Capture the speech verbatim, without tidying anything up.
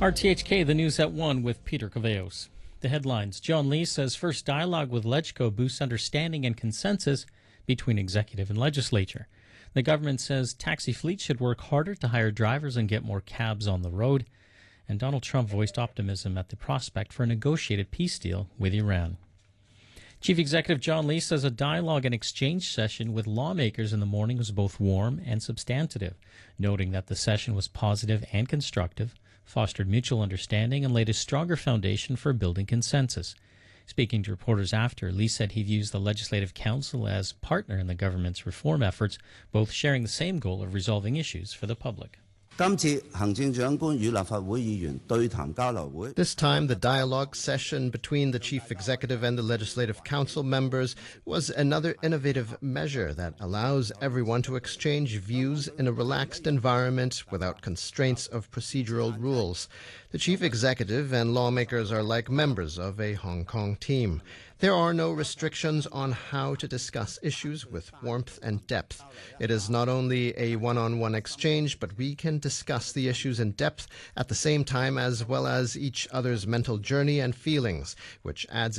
R T H K, the news at one with Peter Caveos. The headlines. John Lee says first dialogue with LegCo boosts understanding and consensus between executive and legislature. The government says taxi fleets should work harder to hire drivers and get more cabs on the road. And Donald Trump voiced optimism at the prospect for a negotiated peace deal with Iran. Chief Executive John Lee says a dialogue and exchange session with lawmakers in the morning was both warm and substantive, noting that the session was positive and constructive, fostered mutual understanding, and laid a stronger foundation for building consensus. Speaking to reporters after, Lee said he views the Legislative Council as partner in the government's reform efforts, both sharing the same goal of resolving issues for the public. This time, the dialogue session between the Chief Executive and the Legislative Council members was another innovative measure that allows everyone to exchange views in a relaxed environment without constraints of procedural rules. The Chief Executive and lawmakers are like members of a Hong Kong team. There are no restrictions on how to discuss issues with warmth and depth. It is not only a one-on-one exchange, but we can discuss the issues in depth at the same time as well as each other's mental journey and feelings, which adds